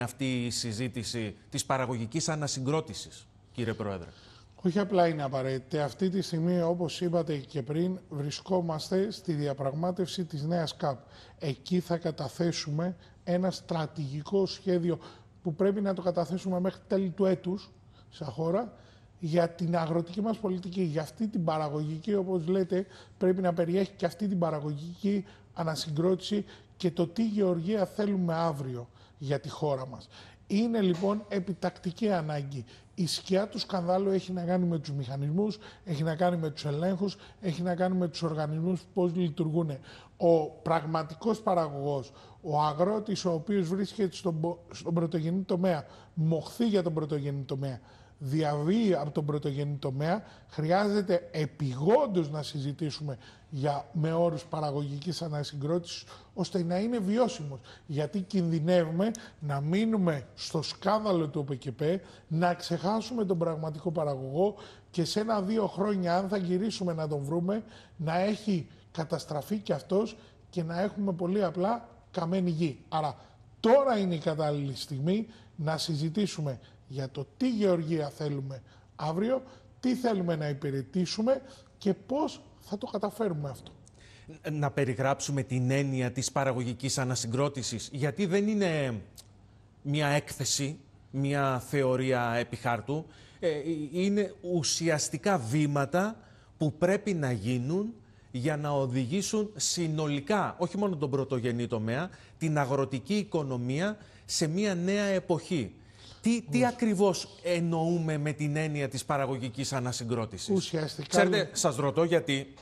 αυτή η συζήτηση της παραγωγικής ανασυγκρότησης, κύριε Πρόεδρε? Όχι απλά είναι απαραίτητη. Αυτή τη στιγμή, όπως είπατε και πριν, βρισκόμαστε στη διαπραγμάτευση της νέας ΚΑΠ. Εκεί θα καταθέσουμε ένα στρατηγικό σχέδιο που πρέπει να το καταθέσουμε μέχρι τέλη του έτους σαν χώρα για την αγροτική μας πολιτική. Για αυτή την παραγωγική, όπως λέτε, πρέπει να περιέχει και αυτή την παραγωγική ανασυγκρότηση και το τι γεωργία θέλουμε αύριο για τη χώρα μας. Είναι λοιπόν επιτακτική ανάγκη. Η σκιά του σκανδάλου έχει να κάνει με τους μηχανισμούς, έχει να κάνει με τους ελέγχους, έχει να κάνει με τους οργανισμούς, πώς λειτουργούν. Ο πραγματικός παραγωγός, ο αγρότης ο οποίος βρίσκεται στον πρωτογενή τομέα, μοχθεί για τον πρωτογενή τομέα, διαβεί από τον πρωτογενή τομέα, χρειάζεται επιγόντως να συζητήσουμε με όρους παραγωγικής ανασυγκρότησης, ώστε να είναι βιώσιμος. Γιατί κινδυνεύουμε να μείνουμε στο σκάνδαλο του ΟΠΕΚΕΠ, να ξεχάσουμε τον πραγματικό παραγωγό και σε 1-2 χρόνια, αν θα γυρίσουμε να τον βρούμε, να έχει καταστραφεί και αυτός και να έχουμε πολύ απλά καμένη γη. Άρα τώρα είναι η κατάλληλη στιγμή να συζητήσουμε για το τι γεωργία θέλουμε αύριο, τι θέλουμε να υπηρετήσουμε και πώς θα το καταφέρουμε αυτό. Να περιγράψουμε την έννοια της παραγωγικής ανασυγκρότησης, γιατί δεν είναι μια έκθεση, μια θεωρία επί χάρτου, είναι ουσιαστικά βήματα που πρέπει να γίνουν για να οδηγήσουν συνολικά, όχι μόνο τον πρωτογενή τομέα, την αγροτική οικονομία σε μια νέα εποχή. Τι ακριβώς εννοούμε με την έννοια της παραγωγικής ανασυγκρότησης? Ουσιαστικά... Ξέρετε, σας ρωτώ γιατί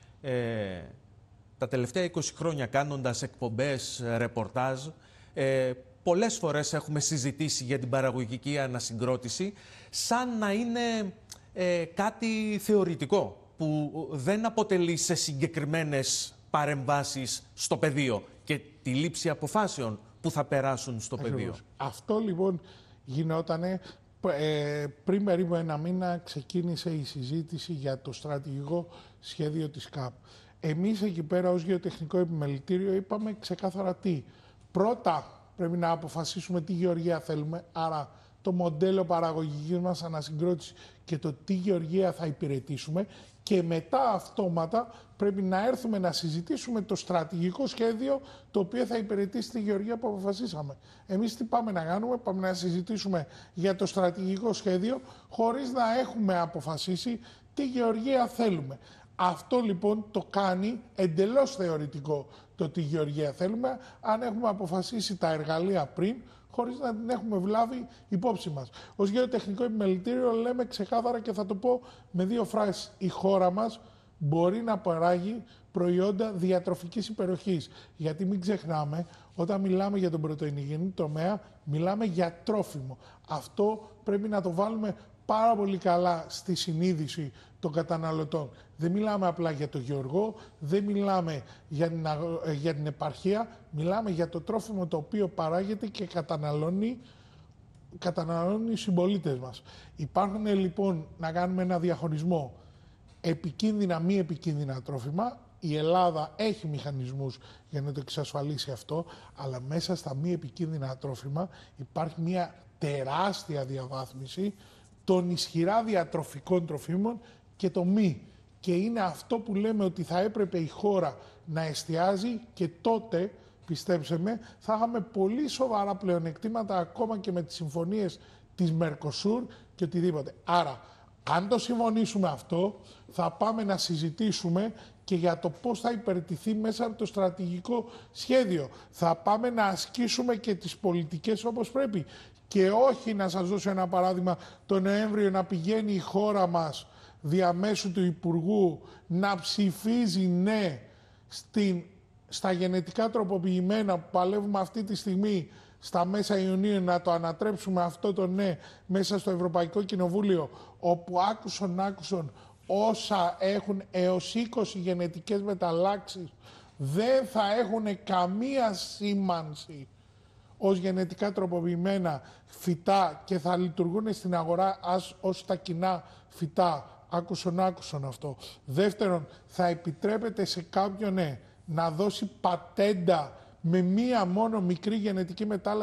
τα τελευταία 20 χρόνια κάνοντας εκπομπές, ρεπορτάζ, πολλές φορές έχουμε συζητήσει για την παραγωγική ανασυγκρότηση σαν να είναι κάτι θεωρητικό που δεν αποτελεί σε συγκεκριμένες παρεμβάσεις στο πεδίο και τη λήψη αποφάσεων που θα περάσουν στο πεδίο. Αυτό λοιπόν γινότανε πριν περίπου 1 μήνα ξεκίνησε η συζήτηση για το στρατηγικό σχέδιο της ΚΑΠ. Εμείς εκεί πέρα ως γεωτεχνικό επιμελητήριο είπαμε ξεκάθαρα τι. Πρώτα πρέπει να αποφασίσουμε τι γεωργία θέλουμε, άρα το μοντέλο παραγωγικής μας ανασυγκρότηση και το τι γεωργία θα υπηρετήσουμε, και μετά αυτόματα πρέπει να έρθουμε να συζητήσουμε το στρατηγικό σχέδιο το οποίο θα υπηρετήσει τη γεωργία που αποφασίσαμε. Εμείς τι πάμε να κάνουμε? Πάμε να συζητήσουμε για το στρατηγικό σχέδιο χωρίς να έχουμε αποφασίσει τι γεωργία θέλουμε. Αυτό λοιπόν το κάνει εντελώς θεωρητικό το τι γεωργία θέλουμε, αν έχουμε αποφασίσει τα εργαλεία πριν, χωρίς να την έχουμε βλάβει υπόψη μας. Ως γεωτεχνικό επιμελητήριο λέμε ξεκάθαρα και θα το πω με 2 φράσεις. Η χώρα μας μπορεί να παράγει προϊόντα διατροφικής υπεροχής. Γιατί μην ξεχνάμε, όταν μιλάμε για τον πρωτογενή τομέα, μιλάμε για τρόφιμο. Αυτό πρέπει να το βάλουμε πάρα πολύ καλά στη συνείδηση των καταναλωτών. Δεν μιλάμε απλά για το γεωργό, δεν μιλάμε για την επαρχία, μιλάμε για το τρόφιμο το οποίο παράγεται και καταναλώνει οι συμπολίτες μας. Υπάρχουν λοιπόν, να κάνουμε ένα διαχωρισμό, επικίνδυνα, μη επικίνδυνα τρόφιμα. Η Ελλάδα έχει μηχανισμούς για να το εξασφαλίσει αυτό, αλλά μέσα στα μη επικίνδυνα τρόφιμα υπάρχει μια τεράστια διαβάθμιση των ισχυρά διατροφικών τροφίμων και το μη. Και είναι αυτό που λέμε ότι θα έπρεπε η χώρα να εστιάζει, και τότε, πιστέψτε με, θα είχαμε πολύ σοβαρά πλεονεκτήματα ακόμα και με τις συμφωνίες της Μερκοσούρ και οτιδήποτε. Άρα, αν το συμφωνήσουμε αυτό, θα πάμε να συζητήσουμε και για το πώς θα υπηρετηθεί μέσα από το στρατηγικό σχέδιο. Θα πάμε να ασκήσουμε και τις πολιτικές όπως πρέπει. Και όχι, να σας δώσω ένα παράδειγμα, το Νοέμβριο να πηγαίνει η χώρα μας διαμέσου του Υπουργού να ψηφίζει ναι στα γενετικά τροποποιημένα που παλεύουμε αυτή τη στιγμή στα μέσα Ιουνίου, να το ανατρέψουμε αυτό το ναι μέσα στο Ευρωπαϊκό Κοινοβούλιο, όπου άκουσον όσα έχουν έως 20 γενετικές μεταλλάξεις δεν θα έχουν καμία σήμανση ως γενετικά τροποποιημένα φυτά και θα λειτουργούν στην αγορά ως τα κοινά φυτά. Άκουσον αυτό. Δεύτερον, θα επιτρέπεται σε κάποιον να δώσει πατέντα με μία μόνο μικρή γενετική μετάλλαξη